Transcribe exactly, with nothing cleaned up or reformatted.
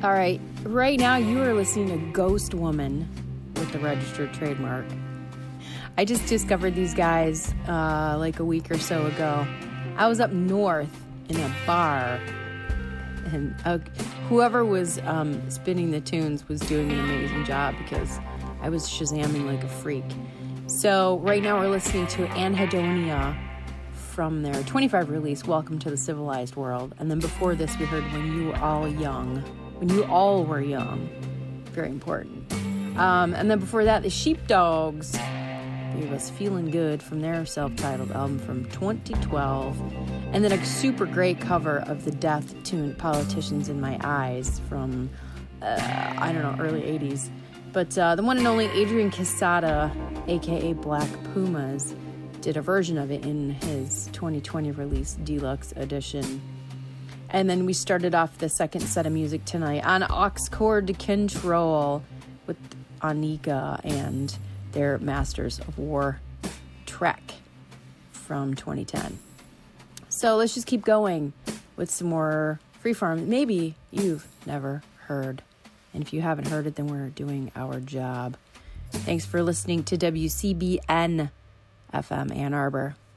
All right, right now you are listening to Ghost Woman with the registered trademark. I just discovered these guys uh, like a week or so ago. I was up north in a bar, and uh, whoever was um, spinning the tunes was doing an amazing job because I was shazamming like a freak. So right now we're listening to Anhedonia from their twenty-five release, Welcome to the Civilized World. And then before this, we heard When You Were All Young. When You All Were Young. Very important. Um, and then before that, the Sheepdogs gave us Feeling Good from their self-titled album from twenty twelve. And then a super great cover of the death tune Politicians in My Eyes from, uh, I don't know, early eighties. But uh, the one and only Adrian Quesada, a k a. Black Pumas, did a version of it in his twenty twenty release deluxe edition. And then we started off the second set of music tonight on Aux Chord Control with Anika and their Masters of War track from twenty ten. So let's just keep going with some more Freeform. Maybe you've never heard. And if you haven't heard it, then we're doing our job. Thanks for listening to W C B N F M Ann Arbor.